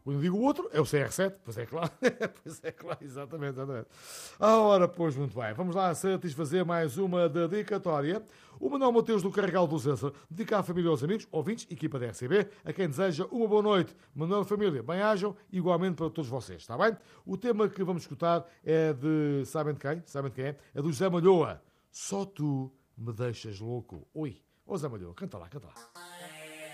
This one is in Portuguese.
Quando eu digo o outro, é o CR7. Pois é claro. Pois é claro, exatamente. Ora, pois, muito bem. Vamos lá satisfazer mais uma dedicatória. O Manuel Mateus do Carregal do César dedica à família e aos amigos, ouvintes, equipa da RCB, a quem deseja uma boa noite. Manuel e família, bem-ajam, igualmente para todos vocês, está bem? O tema que vamos escutar é de... Sabem de quem? Sabem de quem é? É do Zé Malhoa. Só tu me deixas louco. Oi, ô Zé Malhoa, canta lá, canta lá.